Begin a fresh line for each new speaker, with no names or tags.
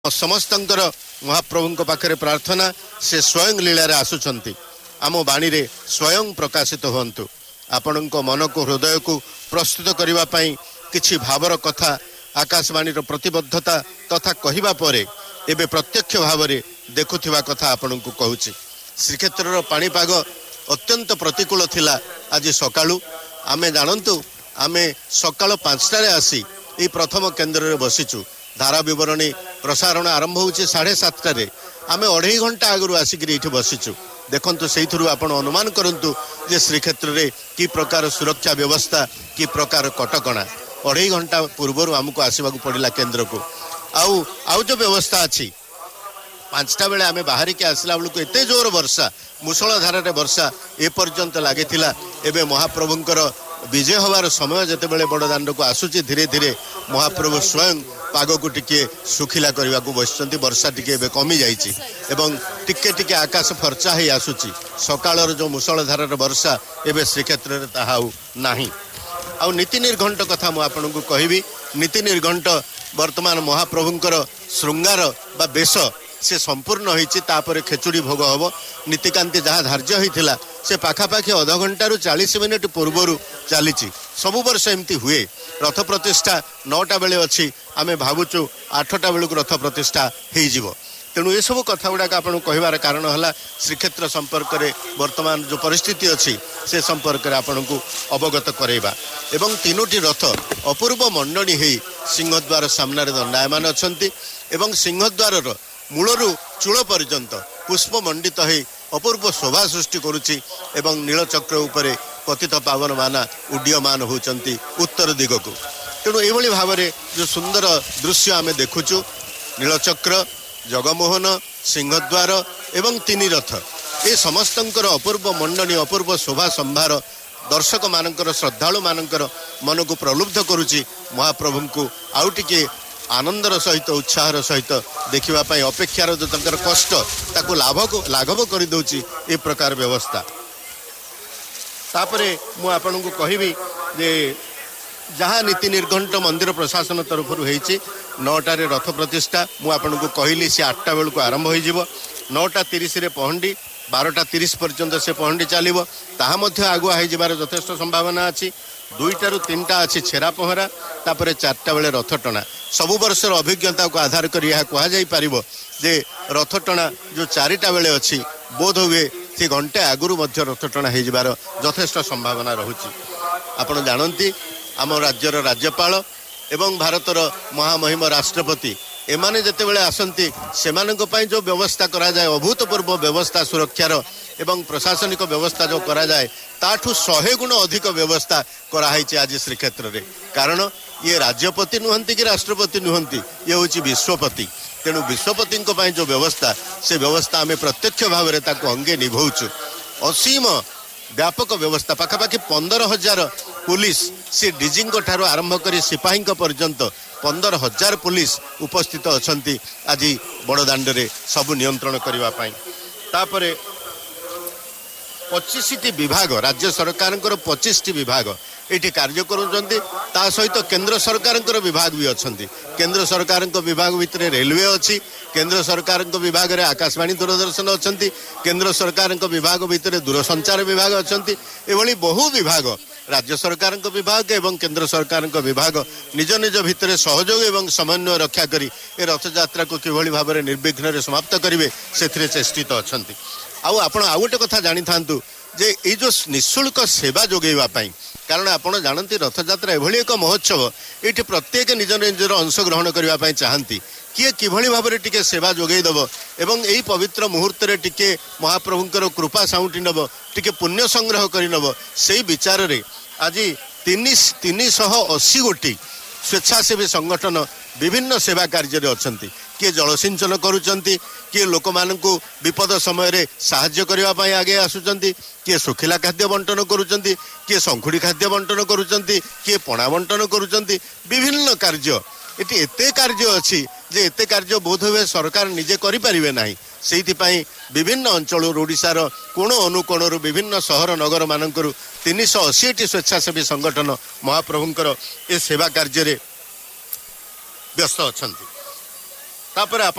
समस्तंकर महाप्रभु पाखे प्रार्थना से स्वयं लीला आसुचंती आम बाणी रे स्वयं प्रकाशित हुंतु आपण मन को हृदय को प्रस्तुत करने किछि भावर कथा आकाशवाणी प्रतिबद्धता तथा कहवा परे एबे प्रत्यक्ष भाव में देखुथिबा कथा आपण को कहूची। श्रीक्षेत्र पाणीपाग अत्यंत प्रतिकूल थिला। आज सकाळू आमे जानंतु आमे सकाळ 5टारे आसी ए प्रथम केन्द्र रे बसिचु। धारा विवरणी प्रसारण आरंभ होची 7:30 आमे 2.5 घंटा आगु आसिक ये बसिचु। देखंतु सेइथुरु आपण अनुमान करंतु जे श्रीक्षेत्र रे की प्रकार सुरक्षा व्यवस्था की प्रकार कटकणा 2.5 घंटा पूर्व आमको आसवाक पड़ा केन्द्र को आउ जो व्यवस्था अच्छी 5टा बेले आमे बाहर के आसला बेलू एत जोर वर्षा मुसल धारा वर्षा एपर्यंत लगी एवं महाप्रभुंकर विजय हबार समय जिते बड़दाण्ड को आसूची धीरे धीरे महाप्रभु स्वयं पाग को टिके सुखिला करने को बसचंती। वर्षा टिके कमी जाइए एवं टिके टिके आकाश फर्चा ही आसूची। सकाळर जो मुसल धारार वर्षा एवं श्रीक्षेत्र में ताहा नाही। आउ नीति निर्घंट कथा मुझे आपन को कहबी। नीति निर्घंट वर्तमान महाप्रभुंकर श्रृंगार बा बेश से संपूर्ण होपर खेचुड़ी भोग हम नीतिकांति जहाँ धार्य होता से पाखापाखि अध घंटारू 40 मिनिट पूर्वर चली सबु वर्ष एमती हुए। रथ प्रतिष्ठा 9टा बेले अच्छी आमे भावुचु 8टा बेलू रथ प्रतिष्ठा हो। तेणु ये सब कथा गुड़ाक आपन कहबार कारण है श्रीक्षेत्र संपर्क में वर्तमान जो परिस्थिति अच्छी से संपर्क में आपन को अवगत करवा। एवं 3टी रथ अपूर्व मंडनी हो सिंहद्वार सामने दंडायमान अच्छा एवं सिंहद्वार मूलरू चूल पर्यंत पुष्प मंडित हो अपूर्व शोभा सृष्टि करुच्ची एवं नीलचक्र उपरे पतित पावन माना उड्डीयमान होती उत्तर दिग को। तेणु ये भाव में जो सुंदर दृश्य आम देखुचु नीलचक्र जगमोहन सिंहद्वार एवं 3 रथ ये समस्तंकर अपूर्व मंडनी अपूर्व शोभा संभार दर्शक मानकर श्रद्धालु मानकर मन को प्रलुब्ध करुच्ची। महाप्रभु को आउ टिके आनंदर सहित उत्साहर सहित देखापी अपेक्षार जो तंकर कष्ट ताकू लाघव कर दौची ए प्रकार व्यवस्था। तापरे मु आपन को कहबी जे जहाँ नीति निर्घंट मंदिर प्रशासन तरफ 9टारे रथ प्रतिष्ठा मु आपन को कहली से 8टा बेलू आरंभ हो 9:30 रे पहंडी 12:30 पर्यंत से पहंडी चलो ताहा मध्य आगुआ हो जबार यथेष्ट संभावना अच्छी। 2टारू 3टा अच्छी छेरा पहरा तापर 4टा बेले रथ टଣା सबु वर्षर अभिज्ञता को आधार कर यह कह जे रथ टଣା जो 4टा बेले अच्छी बोध हुए से घंटे आगुरी मध्य रथ टଣା हो यथेष्ट संभावना रहुची। आपण जानती आम राज्यर राज्यपाल एवं भारतर महामहिम राष्ट्रपति एमाने जेते बेले आसंती सेमानक पई जो व्यवस्था करा जाए अभूतपूर्व व्यवस्था सुरक्षार एवं प्रशासनिक व्यवस्था जो करा जाए ताठू 100 गुण अधिक व्यवस्था कराई आज श्रीक्षेत्र रे। कारण ये राज्यपति नुहंती कि राष्ट्रपति नुहंती ये हूँ विश्वपति। तेणु विश्वपति जो व्यवस्था से व्यवस्था आम प्रत्यक्ष भाव में अंगे निभाऊचु। असीम व्यापक व्यवस्था पाखापाखि 15,000 पुलिस से डीजी ठारू आरंभ कर सिपाही पर्यंत 15,000 पुलिस उपस्थित अच्छा आज बड़दाण्ड रे सबु नियंत्रण करने। तापरे 25टी विभाग राज्य सरकार 25टी विभाग ये कार्य करुँच सहित केंद्र सरकार विभाग भी अच्छा। केंद्र सरकार विभाग भितर रेलवे अच्छी केंद्र सरकार विभाग में आकाशवाणी दूरदर्शन अच्छा केंद्र सरकार विभाग भितर दूरसंचार विभाग अच्छा एभली बहु विभाग राज्य सरकार विभाग एवं केंद्र सरकार विभाग निज निज भितर सहयोग एवं समन्वय रक्षा करी ए रथ यात्रा को किभली भाव में निर्विघ्न समाप्त करेंगे से चेष्टित अच्छा। आपण आउ गोटे कथा जानी था जे ये जो निःशुल्क सेवा जोगेवाई कारण आपड़ जानती रथ यात्रा एभली एक महोत्सव ये प्रत्येक निज निजर अंशग्रहण करने चाहती किए किभली भाव में टिके सेवा जोगेदेव एवं यही पवित्र मुहूर्त रे टिके महाप्रभुंकर कृपा साउंटी नब टिके पुण्य संग्रह कर से विचार रे आज 380 गोटी स्वेच्छासेवी संगठन विभिन्न सेवा कार्य अच्छा। किए जलसिंचन करुँच किए लोक मानू विपद समय साहाय्य करने आगे आसुंच किए सुखिला खाद्य बंटन करुँच किए शंखुड़ी खाद्य बंटन करुँच किए पणा बंटन करुँच विभिन्न कार्य ये एते कार्य अच्छी जे एते कार्य बोध हुए सरकार निजे करें ना। से विभिन्न अंचल ओडिशार कोण अनुकोण विभिन्न सहर नगर मानक 380टी स्वेच्छासेवी संगठन महाप्रभुंकर ए सेवा कार्य व्यस्त अच्छा।